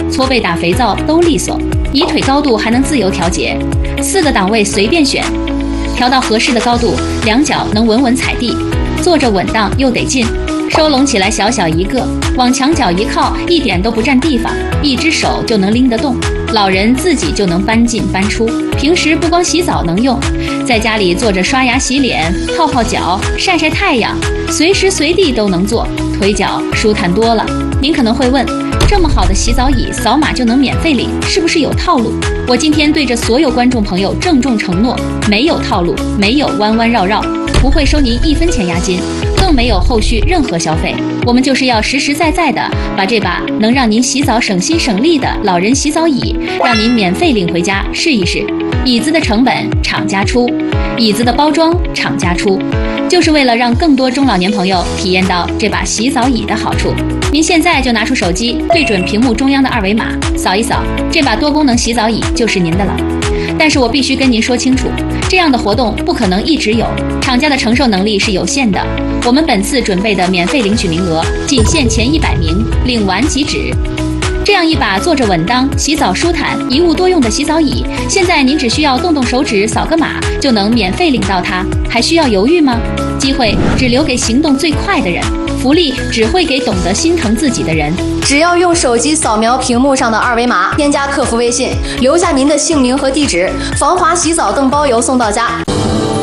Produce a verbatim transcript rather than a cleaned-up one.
搓背打肥皂都利索，椅腿高度还能自由调节，四个档位随便选，调到合适的高度，两脚能稳稳踩地，坐着稳当又得劲。收拢起来小小一个，往墙角一靠，一点都不占地方，一只手就能拎得动，老人自己就能搬进搬出。平时不光洗澡能用，在家里坐着刷牙洗脸、泡泡脚、晒晒太阳，随时随地都能做，腿脚舒坦多了。您可能会问，这么好的洗澡椅，扫码就能免费领，是不是有套路？我今天对着所有观众朋友郑重承诺，没有套路，没有弯弯绕绕，不会收您一分钱押金，更没有后续任何消费。我们就是要实实在在的把这把能让您洗澡省心省力的老人洗澡椅，让您免费领回家试一试。椅子的成本厂家出，椅子的包装厂家出，就是为了让更多中老年朋友体验到这把洗澡椅的好处。您现在就拿出手机，对准屏幕中央的二维码，扫一扫，这把多功能洗澡椅就是您的了。但是我必须跟您说清楚，这样的活动不可能一直有，厂家的承受能力是有限的。我们本次准备的免费领取名额仅限前一百名，领完即止。这样一把坐着稳当、洗澡舒坦、一物多用的洗澡椅，现在您只需要动动手指扫个码就能免费领到它，还需要犹豫吗？机会只留给行动最快的人，福利只会给懂得心疼自己的人。 只要用手机扫描屏幕上的二维码，添加客服微信，留下您的姓名和地址，防滑洗澡更包邮送到家。